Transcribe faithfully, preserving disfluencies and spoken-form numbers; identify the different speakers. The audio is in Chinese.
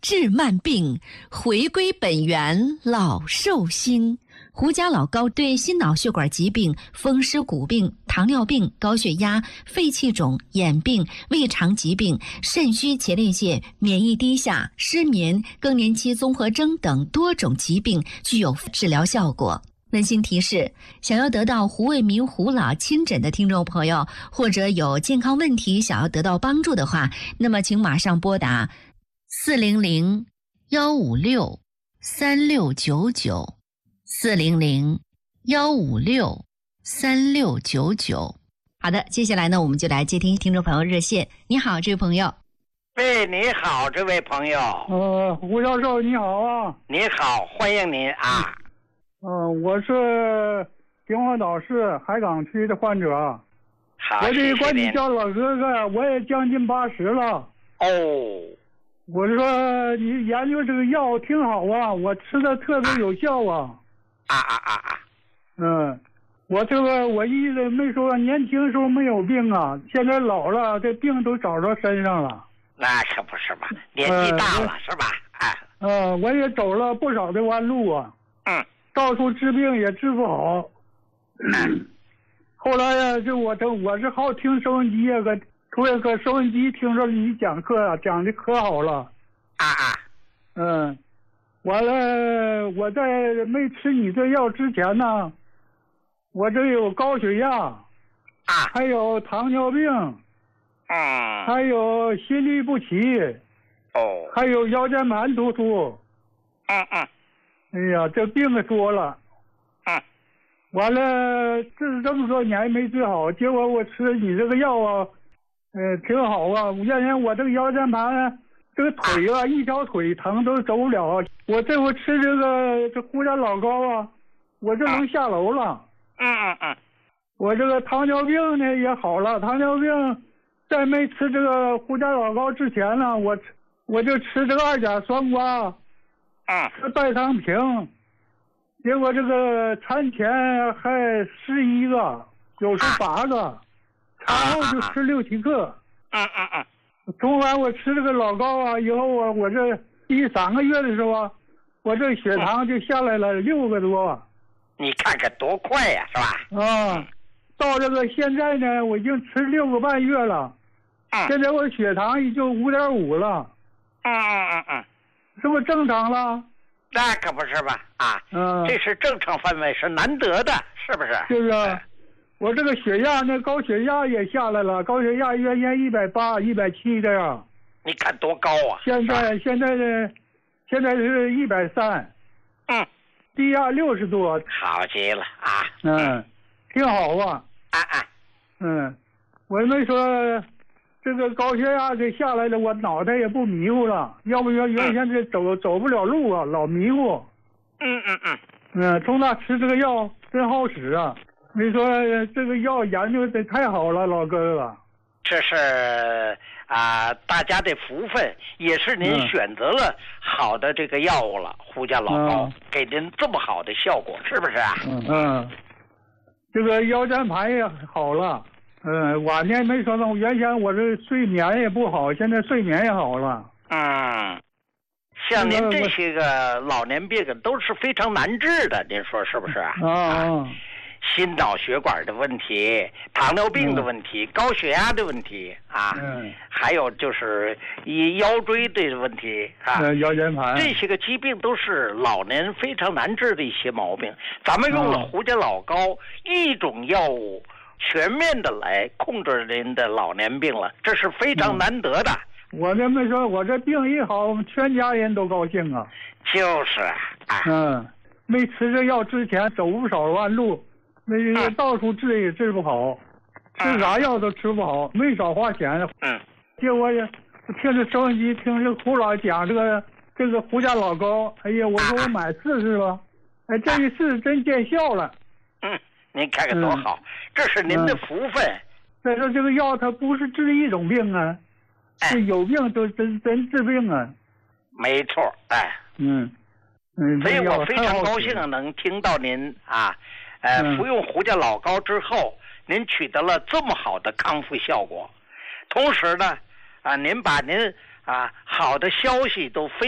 Speaker 1: 治慢病，回归本源老寿星。胡家老高对心脑血管疾病、风湿骨病、糖尿病、高血压、肺气肿、眼病、胃肠疾病、肾虚前列腺、免疫低下、失眠、更年期综合征等多种疾病具有治疗效果。温馨提示：想要得到胡卫民胡老亲诊的听众朋友，或者有健康问题想要得到帮助的话，那么请马上拨打四零零幺五六三六九九。四零零幺五六三六九九。好的，接下来呢，我们就来接听听众朋友热线。你好，这位朋友。
Speaker 2: 喂，你好，这位朋友。
Speaker 3: 呃，胡教授你好啊。
Speaker 2: 你好，欢迎您啊。
Speaker 3: 嗯、呃，我是平黄岛市海港区的患者。
Speaker 2: 好，
Speaker 3: 我这管你
Speaker 2: 谢谢
Speaker 3: 叫老哥哥，我也将近八十了。
Speaker 2: 哦。
Speaker 3: 我说你研究这个药挺好啊，我吃的特别有效啊。
Speaker 2: 啊啊啊啊！
Speaker 3: 嗯，我这个我一直没说年轻时候没有病啊，现在老了，这病都找到身上了。
Speaker 2: 那可不是嘛，年纪大了、呃、是吧？哎。
Speaker 3: 嗯，我也走了不少的弯路啊。
Speaker 2: 嗯。
Speaker 3: 到处治病也治不好。嗯。后来呀，就我这我是好听收音机啊，个突然个收音机听说你讲课啊，讲的可好了。
Speaker 2: 啊啊。
Speaker 3: 嗯。完了，我在没吃你这药之前呢，我这有高血压，啊，还有糖尿病，
Speaker 2: 嗯，
Speaker 3: 还有心律不齐，
Speaker 2: 哦，
Speaker 3: 还有腰间盘突出，
Speaker 2: 嗯嗯，
Speaker 3: 哎呀，这病可多了，
Speaker 2: 嗯，
Speaker 3: 完了，治这么多年没治好，结果我吃你这个药啊，呃，挺好啊，原先我这个腰间盘。这个腿啊，一条腿疼都走不了。我这回吃这个这胡家老高啊，我这能下楼了。
Speaker 2: 嗯嗯嗯。
Speaker 3: 我这个糖尿病呢也好了，糖尿病在没吃这个胡家老高之前呢，我我就吃这个二甲双胍，
Speaker 2: 嗯，
Speaker 3: 吃代糖平，结果这个产前还十一个，有时八个，产后就吃六七个。
Speaker 2: 嗯嗯嗯。
Speaker 3: 从完我吃这个老高啊，以后我我这第三个月的时候，我这血糖就下来了六个多。
Speaker 2: 你看看多快呀，是吧？
Speaker 3: 啊，到这个现在呢，我已经吃六个半月了。
Speaker 2: 嗯。
Speaker 3: 现在我血糖已经五点五了。
Speaker 2: 嗯嗯嗯嗯。
Speaker 3: 是不是正常了？
Speaker 2: 那可不是吧？啊。
Speaker 3: 嗯。
Speaker 2: 这是正常范围，是难得的，是不是？
Speaker 3: 就是。我这个血压呢，高血压也下来了，高血压原先一百八、一百七这样。
Speaker 2: 你看多高啊！
Speaker 3: 现在现在呢，现在是一百三。
Speaker 2: 嗯。
Speaker 3: 低压六十多。
Speaker 2: 好极了啊！
Speaker 3: 嗯，挺好啊。
Speaker 2: 啊啊。
Speaker 3: 嗯，我没说这个高血压这下来了，我脑袋也不迷糊了，要不原原先这走、嗯、走不了路啊，老迷糊。
Speaker 2: 嗯嗯嗯。
Speaker 3: 嗯，从那吃这个药真好使啊。你说这个药研究的太好了，老哥哥。
Speaker 2: 这是啊、呃，大家的福分，也是您选择了好的这个药物了。嗯、胡家老高、嗯、给您这么好的效果，是不是啊？
Speaker 3: 嗯嗯。这个腰间盘也好了，嗯，晚年没说呢，原先我这睡眠也不好，现在睡眠也好了。
Speaker 2: 嗯。像您这些个老年病都是非常难治的，您说是不是啊？
Speaker 3: 啊。啊
Speaker 2: 心脑血管的问题，糖尿病的问题，嗯、高血压的问题啊，
Speaker 3: 嗯，
Speaker 2: 还有就是一腰椎的问题啊，
Speaker 3: 嗯、腰间盘，
Speaker 2: 这些个疾病都是老年非常难治的一些毛病。咱们用了胡家老高、嗯、一种药物，全面的来控制您的老年病了，这是非常难得的。
Speaker 3: 嗯、我这么说，我这病一好，我们全家人都高兴啊。
Speaker 2: 就是啊，啊
Speaker 3: 嗯，没吃这药之前走不少弯路。那个到处治也治不好，嗯、吃啥药都吃不好，没少花钱。
Speaker 2: 嗯，
Speaker 3: 结果听着收音机，听着胡老讲这个这个胡家老高，哎呀，我说我买试试吧，哎，这一试真见效了。
Speaker 2: 嗯，您看看多好，嗯、这是您的福分。
Speaker 3: 再说这个药它不是治一种病啊，是有病都真真治病啊。
Speaker 2: 没错，哎，
Speaker 3: 嗯嗯，
Speaker 2: 所以我非常高兴能听到您啊。呃，服用胡家老高之后，您取得了这么好的康复效果，同时呢，啊，您把您啊好的消息都非